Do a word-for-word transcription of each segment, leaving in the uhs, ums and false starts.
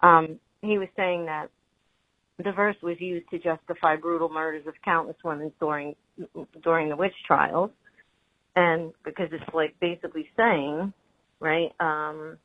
um, he was saying that the verse was used to justify brutal murders of countless women during during the witch trials, and because it's like basically saying, right, um,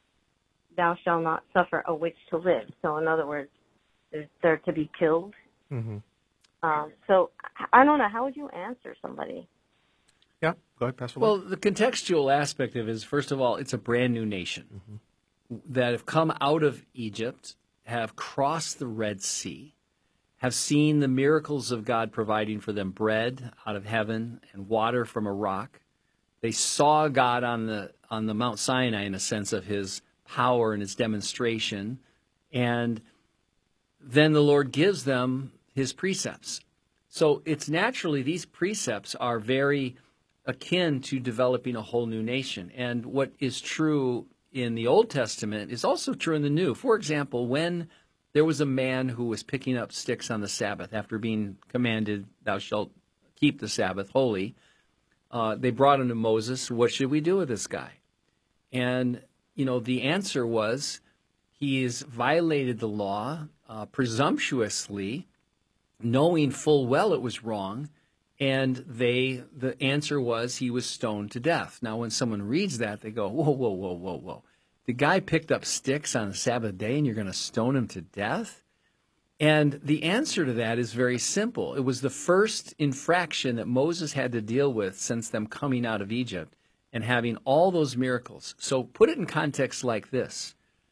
thou shalt not suffer a witch to live. So in other words, they're to be killed. Mm-hmm. Um, so I don't know. How would you answer somebody? Yeah, go ahead, Pastor. Well, the contextual aspect of it is, first of all, it's a brand new nation mm-hmm. that have come out of Egypt, have crossed the Red Sea, have seen the miracles of God providing for them bread out of heaven and water from a rock. They saw God on the on the Mount Sinai in a sense of his power and his demonstration. And then the Lord gives them his precepts. So it's naturally, these precepts are very akin to developing a whole new nation. And what is true in the Old Testament is also true in the New. For example, when there was a man who was picking up sticks on the Sabbath after being commanded, thou shalt keep the Sabbath holy, uh, they brought him to Moses. What should we do with this guy? And, you know, the answer was he's violated the law uh, presumptuously, knowing full well it was wrong. And they, the answer was he was stoned to death. Now, when someone reads that, they go, whoa, whoa, whoa, whoa, whoa. The guy picked up sticks on the Sabbath day and you're going to stone him to death? And the answer to that is very simple. It was the first infraction that Moses had to deal with since them coming out of Egypt and having all those miracles. So put it in context like this.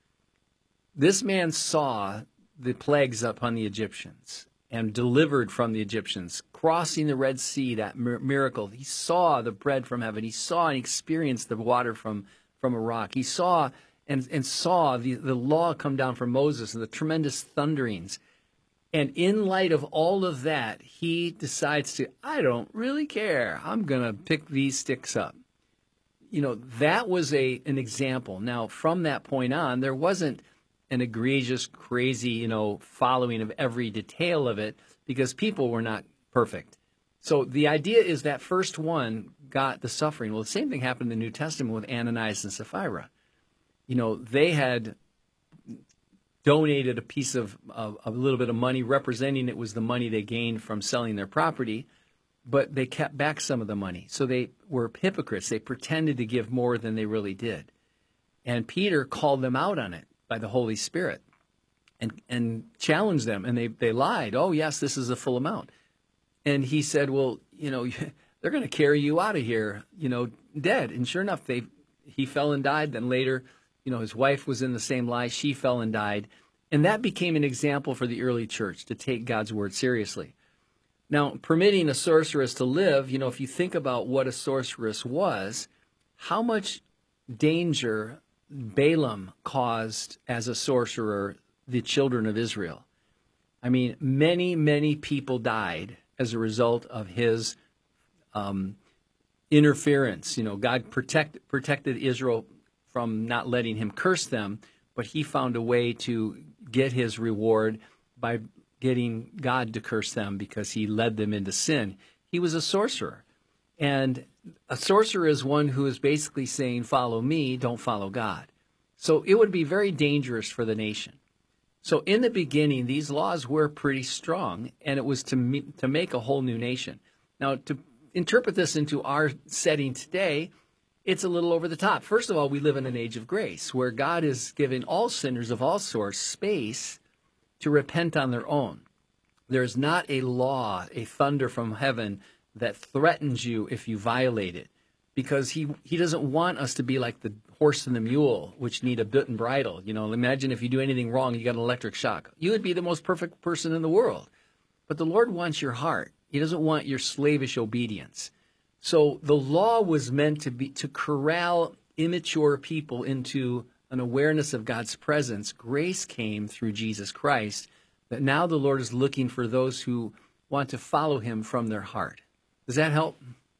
This man saw the plagues upon the Egyptians and delivered from the Egyptians, crossing the Red Sea, that miracle. He saw the bread from heaven. He saw and experienced the water from, from a rock. He saw and, and saw the, the law come down from Moses and the tremendous thunderings. And in light of all of that, he decides to, I don't really care. I'm going to pick these sticks up. You know, that was a an example. Now, from that point on, there wasn't an egregious, crazy, you know, following of every detail of it because people were not perfect. So the idea is that first one got the suffering. Well, the same thing happened in the New Testament with Ananias and Sapphira. You know, they had donated a piece of, of a little bit of money representing it was the money they gained from selling their property, but they kept back some of the money. So they were hypocrites. They pretended to give more than they really did. And Peter called them out on it by the Holy Spirit and and challenged them. And they, they lied. Oh, yes, this is the full amount. And he said, well, you know, they're going to carry you out of here, you know, dead. And sure enough, they he fell and died. Then later, you know, his wife was in the same lie. She fell and died. And that became an example for the early church to take God's word seriously. Now, permitting a sorceress to live, you know, if you think about what a sorceress was, how much danger Balaam caused as a sorcerer the children of Israel. I mean, many, many people died as a result of his um, interference. You know, God protect, protected Israel from not letting him curse them, but he found a way to get his reward by getting God to curse them because he led them into sin. He was a sorcerer. And a sorcerer is one who is basically saying, follow me, don't follow God. So it would be very dangerous for the nation. So in the beginning, these laws were pretty strong, and it was to me, to make a whole new nation. Now, to interpret this into our setting today, it's a little over the top. First of all, we live in an age of grace where God is giving all sinners of all sorts space to repent on their own. There is not a law, a thunder from heaven that threatens you if you violate it, because he, he doesn't want us to be like the horse and the mule, which need a bit and bridle. You know, imagine if you do anything wrong, you got an electric shock. You would be the most perfect person in the world. But the Lord wants your heart. He doesn't want your slavish obedience. So the law was meant to be to corral immature people into an awareness of God's presence. Grace came through Jesus Christ, that now the Lord is looking for those who want to follow him from their heart. Does that help?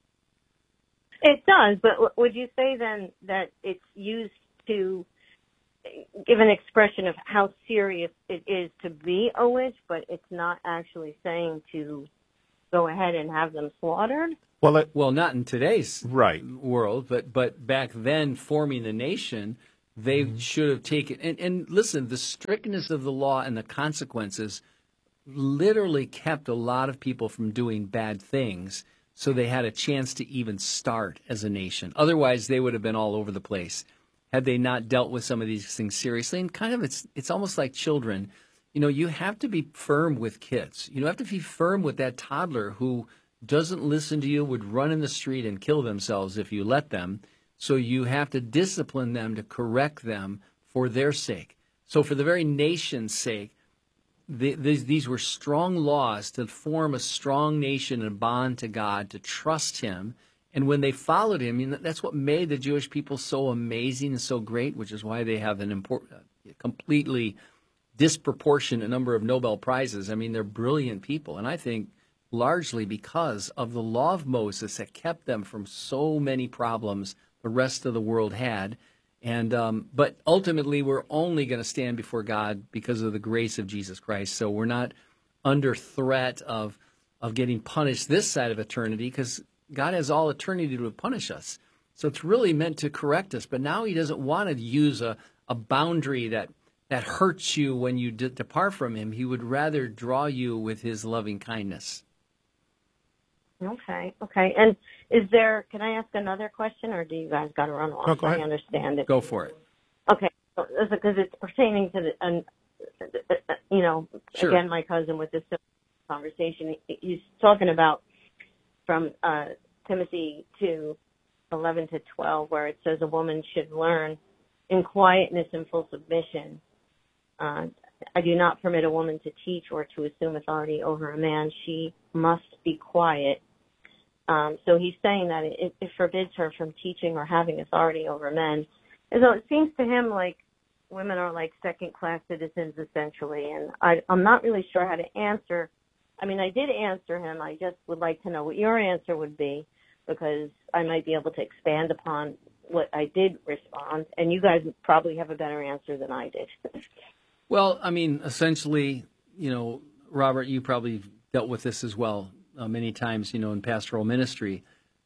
It does, but would you say then that it's used to give an expression of how serious it is to be a witch, but it's not actually saying to go ahead and have them slaughtered? Well, it, well, not in today's right. world, but but back then, forming the nation, they mm-hmm. should have taken. And, and listen, the strictness of the law and the consequences literally kept a lot of people from doing bad things, so they had a chance to even start as a nation. Otherwise, they would have been all over the place had they not dealt with some of these things seriously. And kind of it's it's almost like children. You know, you have to be firm with kids. You have to be firm with that toddler who doesn't listen to you, would run in the street and kill themselves if you let them. So you have to discipline them to correct them for their sake. So for the very nation's sake, The, these, these were strong laws to form a strong nation and bond to God, to trust him. And when they followed him, you know, that's what made the Jewish people so amazing and so great, which is why they have an important, completely disproportionate number of Nobel Prizes. I mean, they're brilliant people. And I think largely because of the law of Moses that kept them from so many problems the rest of the world had. And um, but ultimately, we're only going to stand before God because of the grace of Jesus Christ. So we're not under threat of of getting punished this side of eternity, because God has all eternity to punish us. So it's really meant to correct us. But now he doesn't want to use a, a boundary that, that hurts you when you de- depart from him. He would rather draw you with his loving kindness. Okay, okay. And is there, can I ask another question, or do you guys got to run off? No, go ahead. I understand it. Go for it. Okay, because it's pertaining to the, um, you know, Sure. Again, my cousin with this conversation, he's talking about from uh, Timothy two, eleven to twelve, where it says a woman should learn in quietness and full submission. Uh, I do not permit a woman to teach or to assume authority over a man. She must be quiet. Um, so he's saying that it, it forbids her from teaching or having authority over men. And so it seems to him like women are like second-class citizens, essentially. And I, I'm not really sure how to answer. I mean, I did answer him. I just would like to know what your answer would be, because I might be able to expand upon what I did respond. And you guys probably have a better answer than I did. Well, I mean, essentially, you know, Robert, you probably dealt with this as well uh, many times, you know, in pastoral ministry.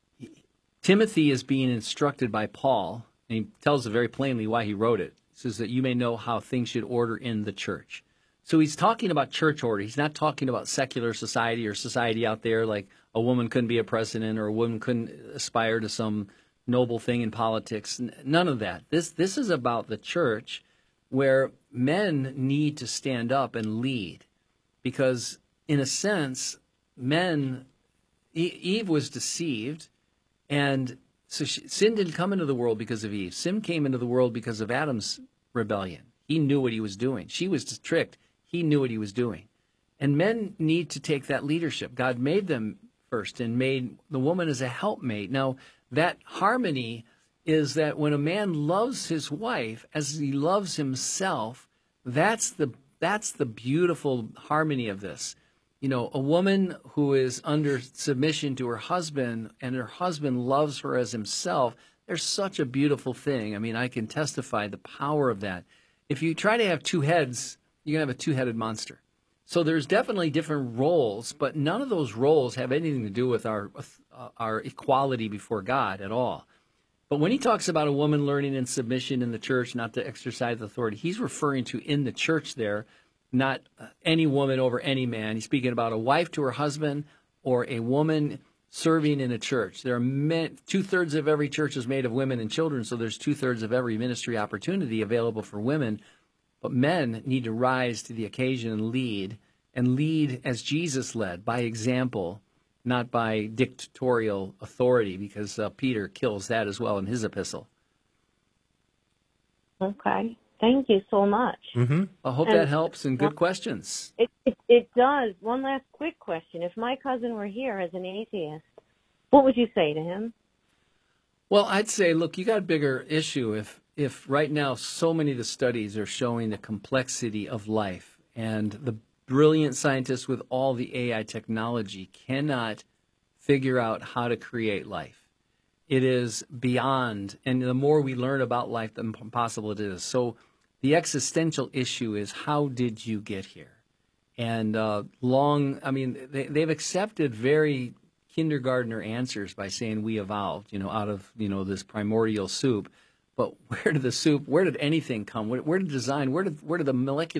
Timothy is being instructed by Paul, and he tells us very plainly why he wrote it. He says that you may know how things should order in the church. So he's talking about church order. He's not talking about secular society or society out there like a woman couldn't be a president or a woman couldn't aspire to some noble thing in politics. None of that. This this is about the church, where men need to stand up and lead, because in a sense, men, Eve was deceived, and so she, sin didn't come into the world because of Eve. Sin came into the world because of Adam's rebellion. He knew what he was doing. She was tricked. He knew what he was doing. And men need to take that leadership. God made them first and made the woman as a helpmate. Now, that harmony is that when a man loves his wife as he loves himself, that's the that's the beautiful harmony of this. You know, a woman who is under submission to her husband and her husband loves her as himself, there's such a beautiful thing. I mean, I can testify the power of that. If you try to have two heads, you're going to have a two-headed monster. So there's definitely different roles, but none of those roles have anything to do with our uh, our equality before God at all. But when he talks about a woman learning in submission in the church, not to exercise authority, he's referring to in the church there, not any woman over any man. He's speaking about a wife to her husband or a woman serving in a church. There are men, two-thirds of every church is made of women and children, so there's two-thirds of every ministry opportunity available for women. But men need to rise to the occasion and lead, and lead as Jesus led, by example, not by dictatorial authority, because uh, Peter kills that as well in his epistle. Okay. Thank you so much. Mm-hmm. I hope And- that helps, and good questions. It, it it does. One last quick question. If my cousin were here as an atheist, what would you say to him? Well, I'd say, look, you got a bigger issue if if right now so many of the studies are showing the complexity of life, and the brilliant scientists with all the A I technology cannot figure out how to create life. It is beyond, and the more we learn about life, the more impossible it is. So the existential issue is, how did you get here? And uh, long, I mean, they, they've accepted very kindergartner answers by saying we evolved, you know, out of, you know, this primordial soup. But where did the soup? Where did anything come? Where, where did design? Where did where did the molecular